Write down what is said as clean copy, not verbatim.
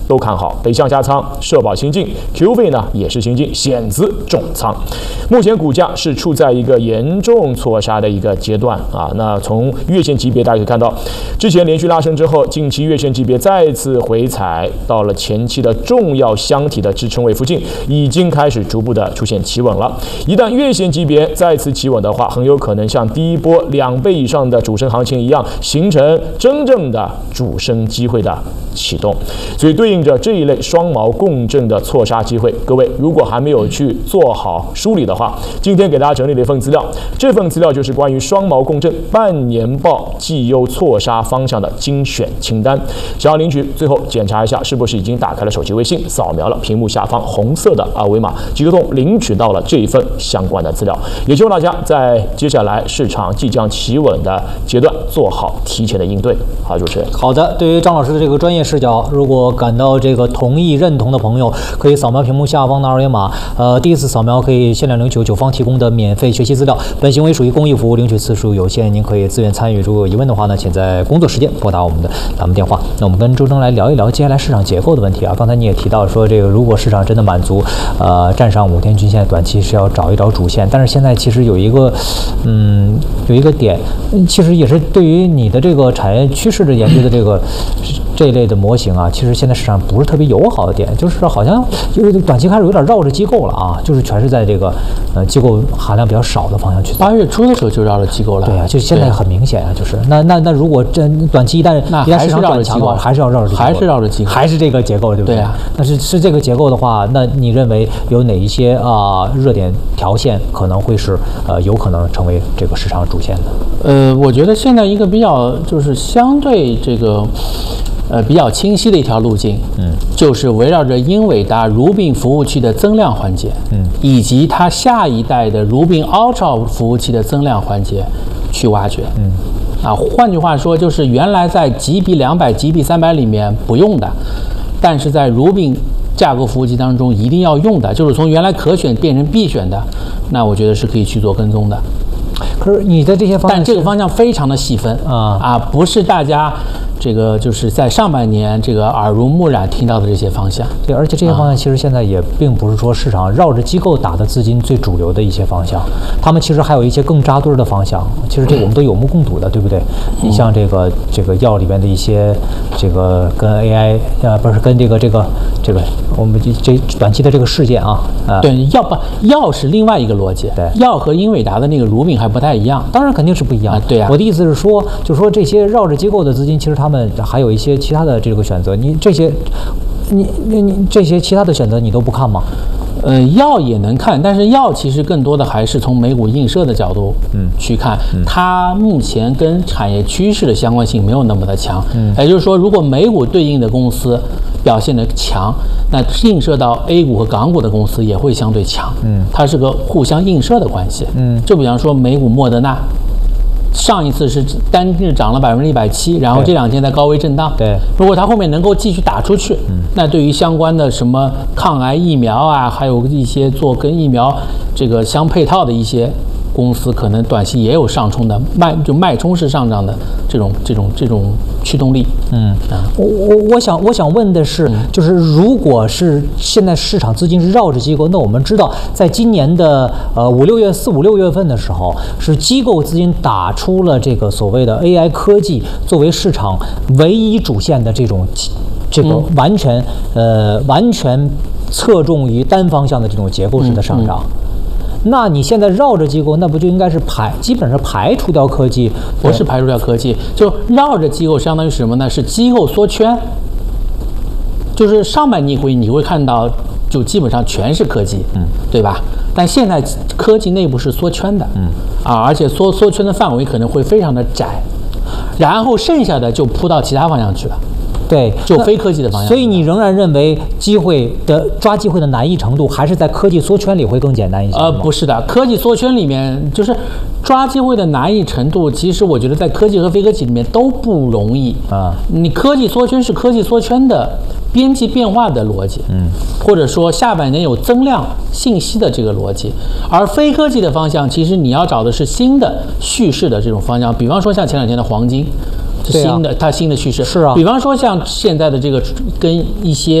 都看好，北向下仓，社保新进 ，Q 费呢也是新进，险资重仓。目前股价是处在一个严重错杀的一个阶段啊。那从月线级别大家可以看到，之前连续拉升之后，近期月线级别再次回踩到了前期的重要箱体的支撑位附近，已经开始逐步的出现企稳了。一旦月线级别再次企稳的话，很有可能像第一波2倍以上的主升行情一样，形成真正的主升机会的启动。所以对应着这一类双锚共振的错杀机会，各位如果还没有去做好梳理的话，今天给大家整理了一份资料，这份资料就是关于双锚共振半年报绩优错杀方向的精选清单。想要领取，最后检查一下是不是已经打开了手机微信，扫描了屏幕下方红色的二维码，即可领取到了这一份相关的资料。也希望大家在接下来市场即将企稳的阶段做好提前的应对。好，主持人。 好的，对于张老师的这个专业视角，如果感到这个同意认同的朋友，可以扫描屏幕下方的二维码。第一次扫描可以限量领取九方提供的免费学习资料。本行为属于公益服务，领取次数有限，您可以自愿参与。如果有疑问的话呢，请在工作时间拨打我们的咱们电话。那我们跟周征来聊一聊接下来市场结构的问题啊。刚才你也提到说，这个如果市场真的满足，站上5天均线，短期是要找一找主线。但是现在其实有一个点，其实也是对于你的这个产业趋势的研究的这一类的模型啊，其实现在市场不是特别友好的点，就是好像短期开始有点绕着机构了啊，就是全是在这个机构含量比较少的方向去走。 8月初的时候就绕着机构了。 对啊，就现在很明显啊，就是那如果短期一旦市场转强的话，还是要绕着机构， 还是绕着机构， 还是这个结构，对不对？ 对啊。 那是这个结构的话，那你认为有哪一些热点条线可能会是有可能成为这个市场主线的？ 我觉得现在一个比较就是相对这个比较清晰的一条路径，就是围绕着英伟达儒病服务器的增量环节，以及它下一代的儒病 Ultra 服务器的增量环节去挖掘，换句话说，就是原来在 GB200、GB300 里面不用的，但是在儒病架构服务器当中一定要用的，就是从原来可选变成必选的，那我觉得是可以去做跟踪的。 可是你的这些方向， 但这个方向非常的细分不是大家这个就是在上半年这个耳濡目染听到的这些方向。 对，而且这些方向其实现在也并不是说市场绕着机构打的资金最主流的一些方向，他们其实还有一些更扎堆的方向。其实这个我们都有目共睹的，对不对？你像这个药里边的一些这个跟 AI 不是跟这个我们这短期的这个事件对，药是另外一个逻辑， 对， 药和英伟达的那个儒病还不太一样， 当然肯定是不一样。 对呀， 我的意思是说，就是说这些绕着机构的资金，其实他们还有一些其他的这个选择。你这些其他的选择你都不看吗？ 药也能看，但是药其实更多的还是从美股映射的角度去看，它目前跟产业趋势的相关性没有那么的强。也就是说，如果美股对应的公司表现的强，那映射到 A 股和港股的公司也会相对强。它是个互相映射的关系。就比方说美股莫德纳。上一次是单日涨了170%，然后这2天在高位震荡。 对， 如果它后面能够继续打出去，那对于相关的什么抗癌疫苗还有一些做跟疫苗这个相配套的一些公司，可能短期也有上冲的脉冲式上涨的这种驱动力。 我想问的是，就是如果是现在市场资金是绕着机构，那我们知道，在今年的4、5、6月份的时候，是机构资金打出了这个所谓的 AI 科技作为市场唯一主线的这个完全侧重于单方向的这种结构式的上涨。那你现在绕着机构，那不就应该是基本上排除掉科技？ 不是排除掉科技，就绕着机构，相当于什么呢？是机构缩圈。就是上半年你会看到，就基本上全是科技，对吧？但现在科技内部是缩圈的，而且缩圈的范围可能会非常的窄，然后剩下的就扑到其他方向去了。 对， 就非科技的方向。 所以你仍然认为抓机会的难易程度还是在科技缩圈里会更简单一些？ 不是的，科技缩圈里面就是抓机会的难易程度，其实我觉得在科技和非科技里面都不容易你科技缩圈是科技缩圈的边际变化的逻辑，或者说下半年有增量信息的这个逻辑，而非科技的方向，其实你要找的是新的叙事的这种方向，比方说像前2天的黄金。它新的叙事是啊， 比方说像现在的这个跟一些